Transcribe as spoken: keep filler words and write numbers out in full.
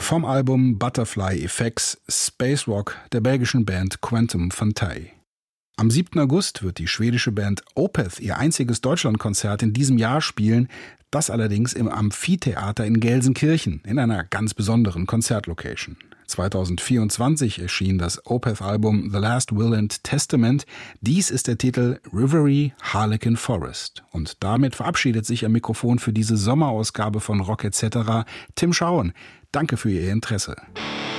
Vom Album Butterfly Effects Space Rock der belgischen Band Quantum Fantae. Am siebten August wird die schwedische Band Opeth ihr einziges Deutschlandkonzert in diesem Jahr spielen, das allerdings im Amphitheater in Gelsenkirchen, in einer ganz besonderen Konzertlocation. zweitausendvierundzwanzig erschien das Opeth-Album The Last Will and Testament. Dies ist der Titel Reverie Harlequin Forest. Und damit verabschiedet sich am Mikrofon für diese Sommerausgabe von Rock et cetera Tim Schauen. Danke für Ihr Interesse.